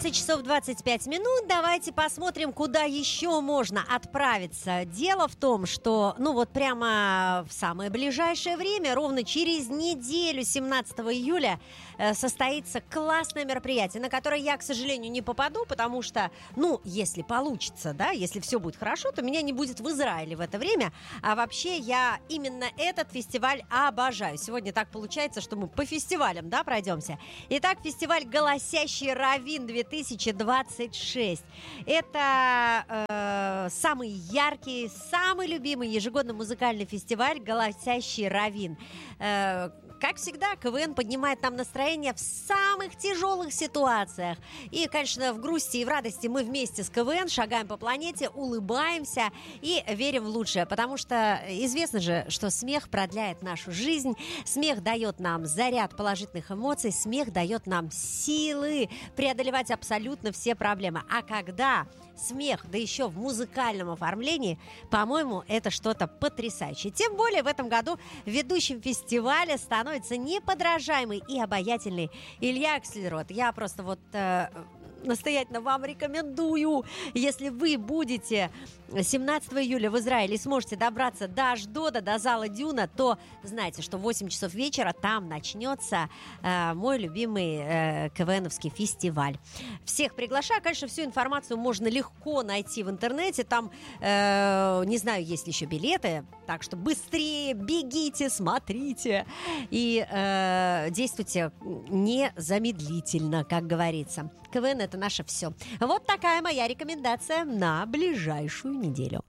11 часов 25 минут. Давайте посмотрим, куда еще можно отправиться. Дело в том, что, прямо в самое ближайшее время, ровно через неделю, 17 июля, состоится классное мероприятие, на которое я, к сожалению, не попаду, потому что, если получится, да, если все будет хорошо, то меня не будет в Израиле в это время. А вообще я именно этот фестиваль обожаю. Сегодня так получается, что мы по фестивалям, да, пройдемся. Итак, фестиваль «Голосящий раввин» 2026. Это самый яркий, самый любимый ежегодный музыкальный фестиваль «Голосящий раввин». Как всегда, КВН поднимает нам настроение в самых тяжелых ситуациях. И, конечно, в грусти и в радости мы вместе с КВН шагаем по планете, улыбаемся и верим в лучшее. Потому что известно же, что смех продляет нашу жизнь, смех дает нам заряд положительных эмоций, смех дает нам силы преодолевать абсолютно все проблемы. А когда смех, да еще в музыкальном оформлении, по-моему, это что-то потрясающее. Тем более в этом году ведущим фестиваля становится неподражаемый и обаятельный Илья Аксельрод. Я просто настоятельно вам рекомендую, если вы будете 17 июля в Израиле и сможете добраться до Ашдода, до зала Дюна, то знайте, что в 8 часов вечера там начнется мой любимый КВНовский фестиваль. Всех приглашаю. Конечно, всю информацию можно легко найти в интернете. Там, не знаю, есть ли еще билеты, так что быстрее бегите, смотрите и действуйте незамедлительно, как говорится. КВН — это наше все. Вот такая моя рекомендация на ближайшую неделю.